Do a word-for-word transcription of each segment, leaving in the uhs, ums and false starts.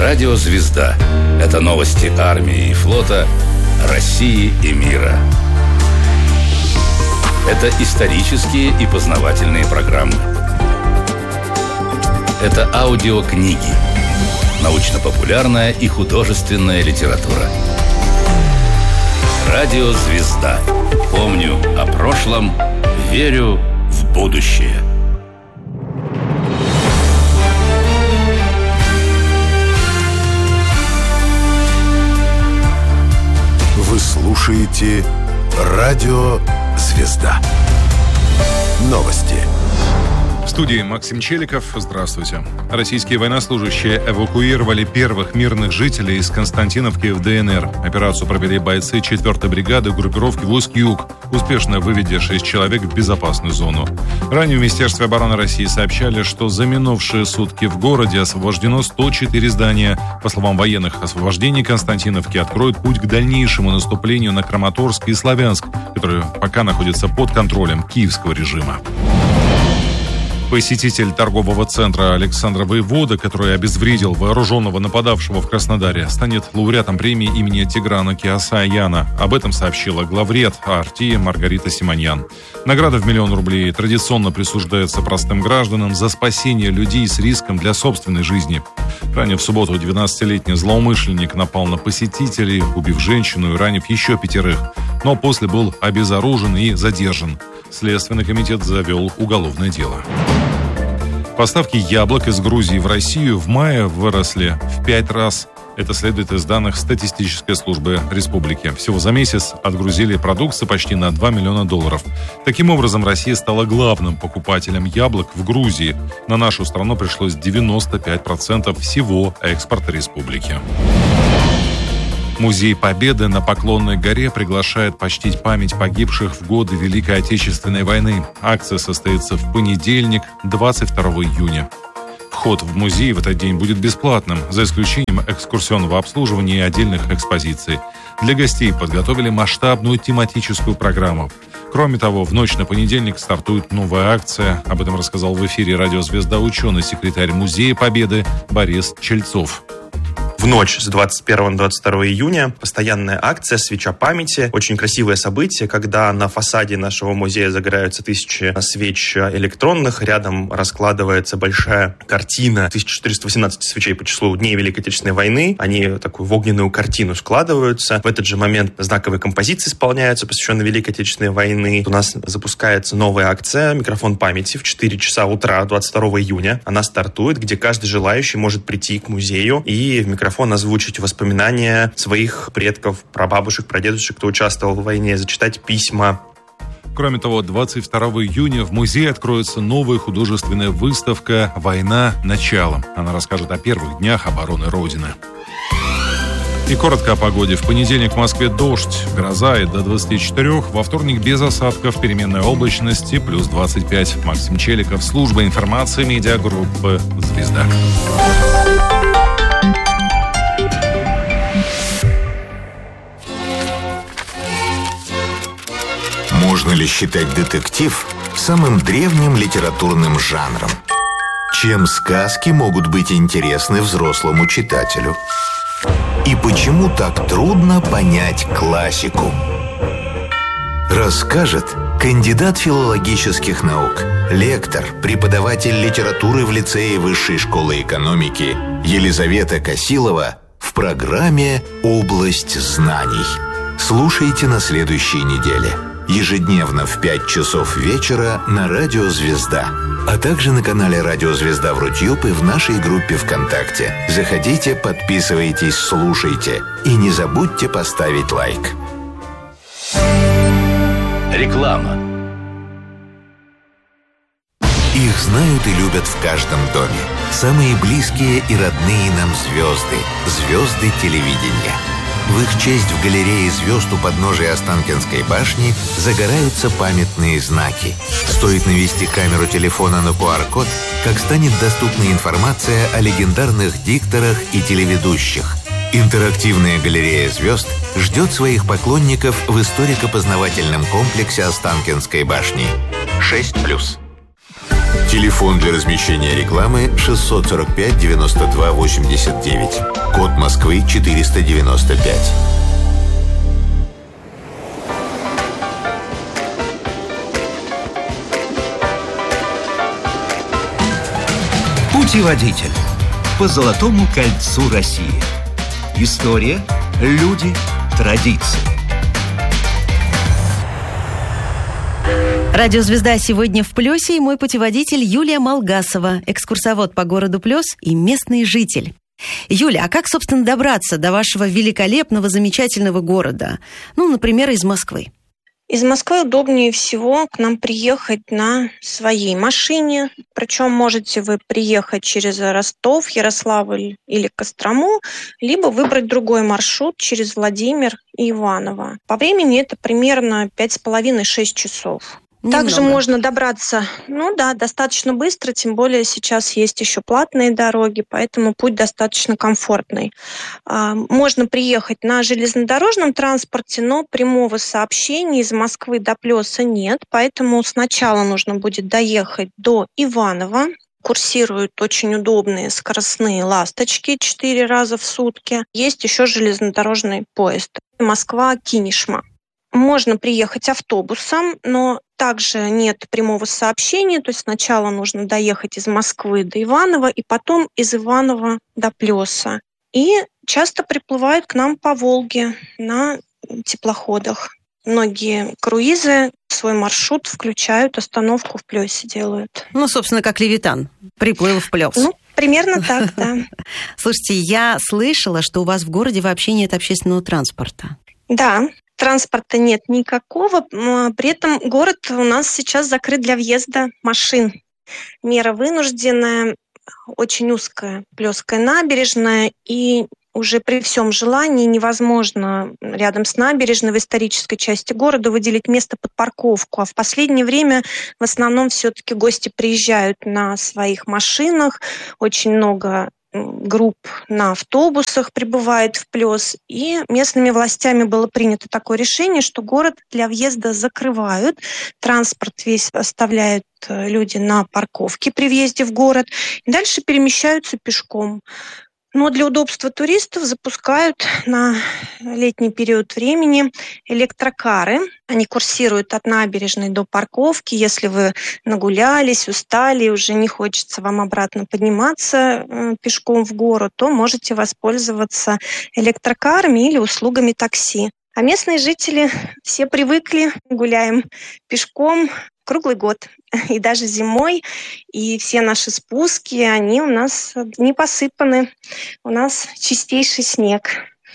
Радио «Звезда» – это новости армии и флота, России и мира. Это исторические и познавательные программы. Это аудиокниги, научно-популярная и художественная литература. Радио «Звезда». Помню о прошлом, верю в будущее. Вы слушаете Радио «Звезда». Новости. В студии Максим Челиков. Здравствуйте. Российские военнослужащие эвакуировали первых мирных жителей из Константиновки в ДНР. Операцию провели бойцы четвертой бригады группировки войск «Юг», успешно выведя шесть человек в безопасную зону. Ранее в Министерстве обороны России сообщали, что за минувшие сутки в городе освобождено сто четыре здания. По словам военных, освобождение Константиновки откроет путь к дальнейшему наступлению на Краматорск и Славянск, которые пока находятся под контролем киевского режима. Посетитель торгового центра Александр Воевода, который обезвредил вооруженного нападавшего в Краснодаре, станет лауреатом премии имени Тиграна Кеосаяна. Об этом сообщила главред АРТИ Маргарита Симоньян. Награда в миллион рублей традиционно присуждается простым гражданам за спасение людей с риском для собственной жизни. Ранее в субботу двенадцатилетний злоумышленник напал на посетителей, убив женщину и ранив еще пятерых, но после был обезоружен и задержан. Следственный комитет завел уголовное дело. Поставки яблок из Грузии в Россию в мае выросли в пять раз. Это следует из данных статистической службы республики. Всего за месяц отгрузили продукции почти на два миллиона долларов. Таким образом, Россия стала главным покупателем яблок в Грузии. На нашу страну пришлось девяносто пять процентов всего экспорта республики. Музей Победы на Поклонной горе приглашает почтить память погибших в годы Великой Отечественной войны. Акция состоится в понедельник, двадцать второго июня. Вход в музей в этот день будет бесплатным, за исключением экскурсионного обслуживания и отдельных экспозиций. Для гостей подготовили масштабную тематическую программу. Кроме того, в ночь на понедельник стартует новая акция. Об этом рассказал в эфире «Радио Звезда» ученый-секретарь Музея Победы Борис Чельцов. В ночь с двадцать первого на двадцать второе июня постоянная акция «Свеча памяти». Очень красивое событие, когда на фасаде нашего музея загораются тысячи свеч электронных. Рядом раскладывается большая картина тысяча четыреста восемнадцать свечей по числу Дней Великой Отечественной войны. Они такую в огненную картину складываются. В этот же момент знаковые композиции исполняются, посвященные Великой Отечественной войны. У нас запускается новая акция «Микрофон памяти» в четыре часа утра двадцать второго июня. Она стартует, где каждый желающий может прийти к музею и в микрофон озвучить воспоминания своих предков, прабабушек, прадедушек, кто участвовал в войне, зачитать письма. Кроме того, двадцать второго июня в музее откроется новая художественная выставка «Война. Начало». Она расскажет о первых днях обороны Родины. И коротко о погоде. В понедельник в Москве дождь, гроза и до двадцати четырёх. Во вторник без осадков, переменная облачность и плюс двадцать пять. Максим Челиков, служба информации медиагруппы «Звезда». Можно ли считать детектив самым древним литературным жанром? Чем сказки могут быть интересны взрослому читателю? И почему так трудно понять классику? Расскажет кандидат филологических наук, лектор, преподаватель литературы в лицее Высшей школы экономики Елизавета Косилова в программе «Область знаний». Слушайте на следующей неделе. Ежедневно в пять часов вечера на Радио «Звезда», а также на канале Радио «Звезда» в Рутюб и в нашей группе ВКонтакте. Заходите, подписывайтесь, слушайте и не забудьте поставить лайк. Реклама. Их знают и любят в каждом доме. Самые близкие и родные нам звезды. Звезды телевидения. В их честь в галерее звезд у подножия Останкинской башни загораются памятные знаки. Стоит навести камеру телефона на ку ар-код, как станет доступна информация о легендарных дикторах и телеведущих. Интерактивная галерея звезд ждет своих поклонников в историко-познавательном комплексе Останкинской башни. шесть плюс. Телефон для размещения рекламы шестьсот сорок пять девяносто два восемьдесят девять. Код Москвы четыреста девяносто пять. Путеводитель по Золотому кольцу России. История, люди, традиции. Радиозвезда сегодня в Плёсе, и мой путеводитель Юлия Малгасова, экскурсовод по городу Плёс и местный житель. Юля, а как, собственно, добраться до вашего великолепного, замечательного города? Ну, например, из Москвы. Из Москвы удобнее всего к нам приехать на своей машине. Причем можете вы приехать через Ростов, Ярославль или Кострому, либо выбрать другой маршрут через Владимир и Иваново. По времени это примерно пять с половиной - шесть часов. Немного. Также можно добраться, ну да, достаточно быстро, тем более сейчас есть еще платные дороги, поэтому путь достаточно комфортный. Можно приехать на железнодорожном транспорте, но прямого сообщения из Москвы до Плёса нет, поэтому сначала нужно будет доехать до Иваново. Курсируют очень удобные скоростные ласточки четыре раза в сутки. Есть еще железнодорожный поезд Москва-Кинешма. Можно приехать автобусом, но также нет прямого сообщения, то есть сначала нужно доехать из Москвы до Иваново и потом из Иваново до Плёса. И часто приплывают к нам по Волге на теплоходах. Многие круизы свой маршрут включают, остановку в Плёсе делают. Ну, собственно, как Левитан, приплыл в Плёс. Ну, примерно так, да. Слушайте, я слышала, что у вас в городе вообще нет общественного транспорта. Да. Транспорта нет никакого, при этом город у нас сейчас закрыт для въезда машин. Мера вынужденная, очень узкая Плёсская набережная, и уже при всем желании невозможно рядом с набережной в исторической части города выделить место под парковку. А в последнее время в основном все-таки гости приезжают на своих машинах, очень много групп на автобусах прибывает в Плёс, и местными властями было принято такое решение, что город для въезда закрывают, транспорт весь оставляют люди на парковке при въезде в город, и дальше перемещаются пешком. Но для удобства туристов запускают на летний период времени электрокары. Они курсируют от набережной до парковки. Если вы нагулялись, устали, уже не хочется вам обратно подниматься э, пешком в гору, то можете воспользоваться электрокарами или услугами такси. А местные жители все привыкли, гуляем пешком круглый год, и даже зимой, и все наши спуски, они у нас не посыпаны, у нас чистейший снег.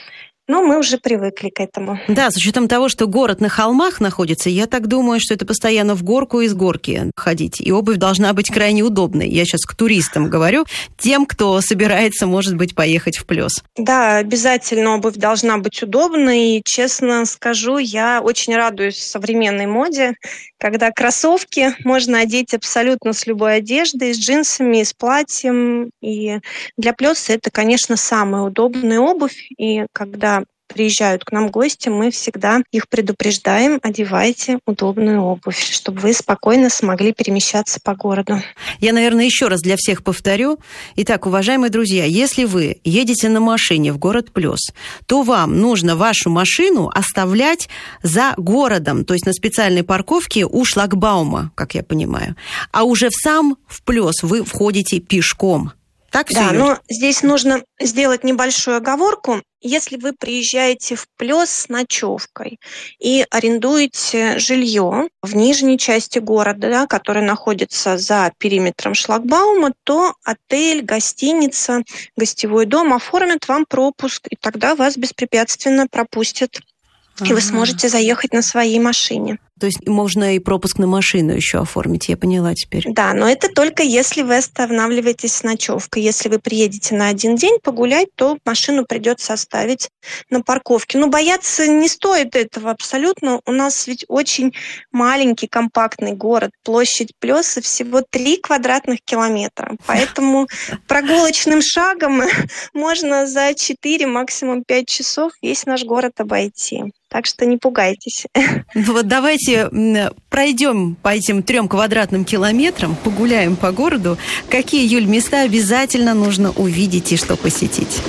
Но мы уже привыкли к этому. Да, с учетом того, что город на холмах находится, я так думаю, что это постоянно в горку и с горки ходить. И обувь должна быть крайне удобной. Я сейчас к туристам говорю, тем, кто собирается, может быть, поехать в Плёс. Да, обязательно обувь должна быть удобной. И, честно скажу, я очень радуюсь современной моде, когда кроссовки можно одеть абсолютно с любой одеждой, с джинсами, с платьем. И для Плёса это, конечно, самая удобная обувь. И когда приезжают к нам гости, мы всегда их предупреждаем: одевайте удобную обувь, чтобы вы спокойно смогли перемещаться по городу. Я, наверное, еще раз для всех повторю. Итак, уважаемые друзья, если вы едете на машине в город Плёс, то вам нужно вашу машину оставлять за городом, то есть на специальной парковке у шлагбаума, как я понимаю. А уже в сам в Плёс вы входите пешком. Так все, да, Юль? но здесь нужно сделать небольшую оговорку. Если вы приезжаете в Плёс с ночевкой и арендуете жилье в нижней части города, да, которое находится за периметром шлагбаума, то отель, гостиница, гостевой дом оформят вам пропуск, и тогда вас беспрепятственно пропустят, ага. и вы сможете заехать на своей машине. То есть можно и пропуск на машину еще оформить, я поняла теперь. Да, но это только если вы останавливаетесь с ночевкой. Если вы приедете на один день погулять, то машину придется оставить на парковке. Но бояться не стоит этого абсолютно. У нас ведь очень маленький, компактный город. Площадь Плёса всего три квадратных километра. Поэтому прогулочным шагом можно за четыре, максимум пять часов весь наш город обойти. Так что не пугайтесь. Ну вот давайте давайте пройдем по этим трем квадратным километрам, погуляем по городу. Какие, Юль, места обязательно нужно увидеть и что посетить?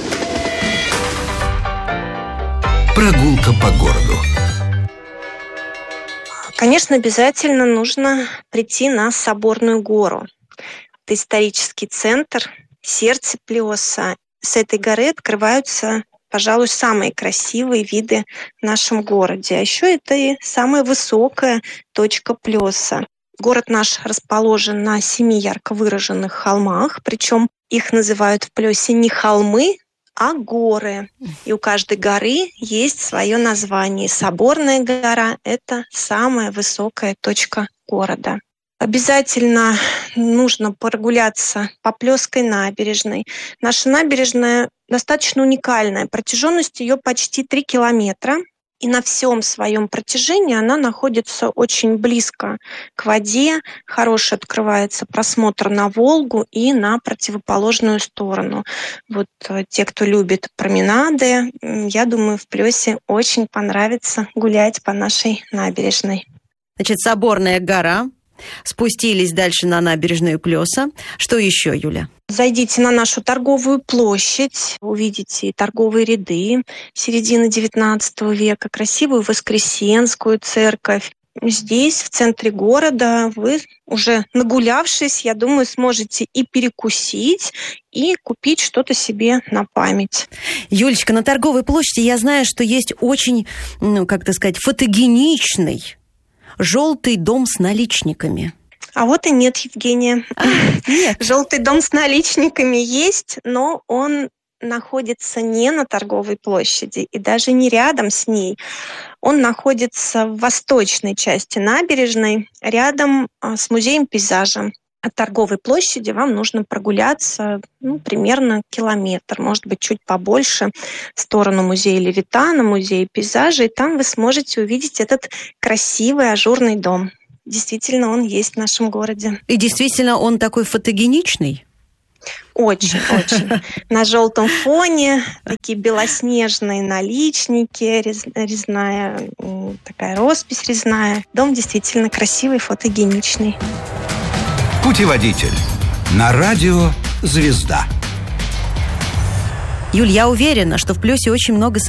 Прогулка по городу. Конечно, обязательно нужно прийти на Соборную гору. Это исторический центр, сердце Плеса. С этой горы открываются, пожалуй, самые красивые виды в нашем городе. А еще это и самая высокая точка Плеса. Город наш расположен на семи ярко выраженных холмах, причем их называют в Плесе не холмы, а горы. И у каждой горы есть свое название. Соборная гора – это самая высокая точка города. Обязательно нужно прогуляться по Плесской набережной. Наша набережная достаточно уникальная. Протяженность ее почти три километра. И на всем своем протяжении она находится очень близко к воде. Хороший открывается просмотр на Волгу и на противоположную сторону. Вот те, кто любит променады, я думаю, в Плесе очень понравится гулять по нашей набережной. Значит, Соборная гора. Спустились дальше на набережную Плеса. Что еще, Юля? Зайдите на нашу торговую площадь, увидите торговые ряды середины девятнадцатого века, красивую Воскресенскую церковь. Здесь, в центре города, вы, уже нагулявшись, я думаю, сможете и перекусить, и купить что-то себе на память. Юлечка, на торговой площади я знаю, что есть очень, ну, как так сказать, фотогеничный желтый дом с наличниками. А вот и нет, Евгения. А, нет. Желтый дом с наличниками есть, но он находится не на торговой площади и даже не рядом с ней. Он находится в восточной части набережной, рядом с музеем пейзажа. От торговой площади вам нужно прогуляться ну, примерно километр, может быть, чуть побольше, в сторону музея Левитана, музея пейзажа, и там вы сможете увидеть этот красивый ажурный дом. Действительно, он есть в нашем городе. И действительно, он такой фотогеничный? Очень, очень. На желтом фоне такие белоснежные наличники, рез, резная такая роспись резная. Дом действительно красивый, фотогеничный. Путеводитель. На радио «Звезда». Юль, я уверена, что в Плесе очень много